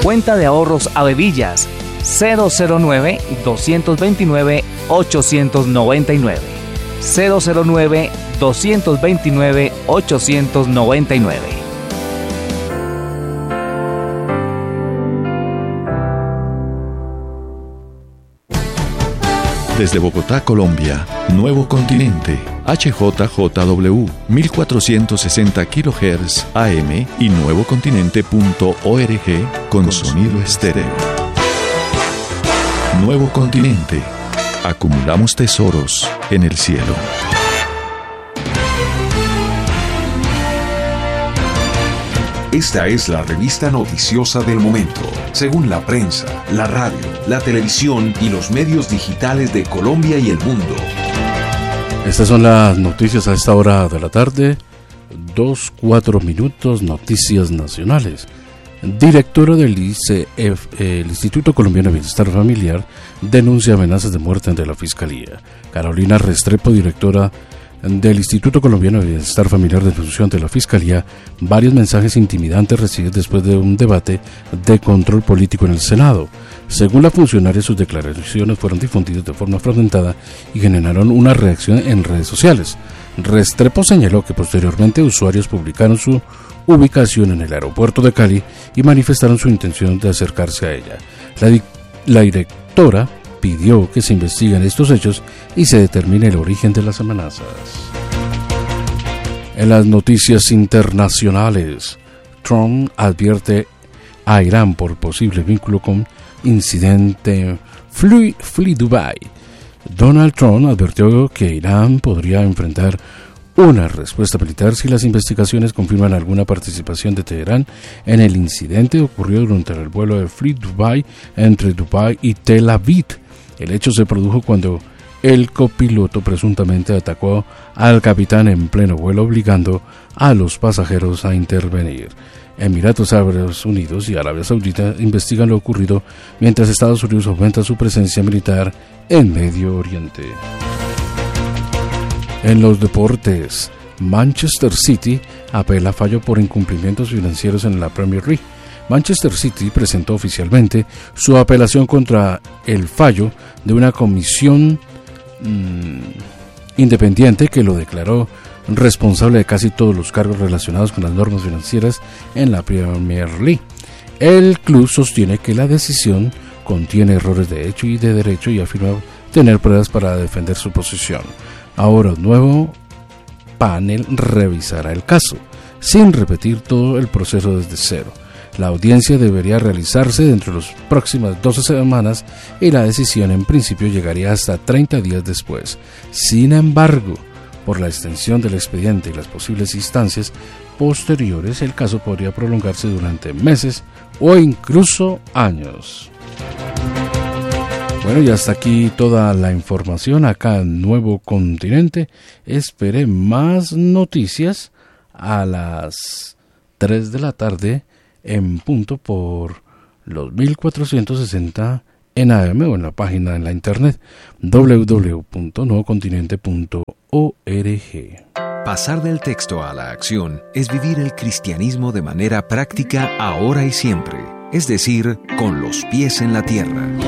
Cuenta de ahorros Avevillas 009-229-899. 009-229-899. Desde Bogotá, Colombia, Nuevo Continente, HJJW, 1460 kHz AM y nuevocontinente.org con sonido estéreo. Nuevo Continente. Acumulamos tesoros en el cielo. Esta es la revista noticiosa del momento, según la prensa, la radio, la televisión y los medios digitales de Colombia y el mundo. Estas son las noticias a esta hora de la tarde. 2:04, noticias nacionales. Directora del ICF, el Instituto Colombiano de Bienestar Familiar, denuncia amenazas de muerte ante la Fiscalía. Carolina Restrepo, directora del Instituto Colombiano de Bienestar Familiar, denunció ante la Fiscalía varios mensajes intimidantes recibidos después de un debate de control político en el Senado. Según la funcionaria, sus declaraciones fueron difundidas de forma fragmentada y generaron una reacción en redes sociales. Restrepo señaló que posteriormente usuarios publicaron su ubicación en el aeropuerto de Cali y manifestaron su intención de acercarse a ella. La directora pidió que se investiguen estos hechos y se determine el origen de las amenazas. En las noticias internacionales, Trump advierte a Irán por posible vínculo con incidente Fly Dubai. Donald Trump advirtió que Irán podría enfrentar una respuesta militar si las investigaciones confirman alguna participación de Teherán en el incidente ocurrido durante el vuelo de Fly Dubai entre Dubái y Tel Aviv. El hecho se produjo cuando el copiloto presuntamente atacó al capitán en pleno vuelo, obligando a los pasajeros a intervenir. Emiratos Árabes Unidos y Arabia Saudita investigan lo ocurrido mientras Estados Unidos aumenta su presencia militar en Medio Oriente. En los deportes, Manchester City apela fallo por incumplimientos financieros en la Premier League. Manchester City presentó oficialmente su apelación contra el fallo de una comisión independiente que lo declaró responsable de casi todos los cargos relacionados con las normas financieras en la Premier League. El club sostiene que la decisión contiene errores de hecho y de derecho y afirma tener pruebas para defender su posición. Ahora un nuevo panel revisará el caso, sin repetir todo el proceso desde cero. La audiencia debería realizarse dentro de las próximas 12 semanas y la decisión en principio llegaría hasta 30 días después. Sin embargo, por la extensión del expediente y las posibles instancias posteriores, el caso podría prolongarse durante meses o incluso años. Bueno, y hasta aquí toda la información acá en Nuevo Continente. Espere más noticias a las 3 de la tarde en punto por los 1460 en AM o en la página en la internet www.nuevocontinente.org. Pasar del texto a la acción es vivir el cristianismo de manera práctica ahora y siempre, es decir, con los pies en la tierra.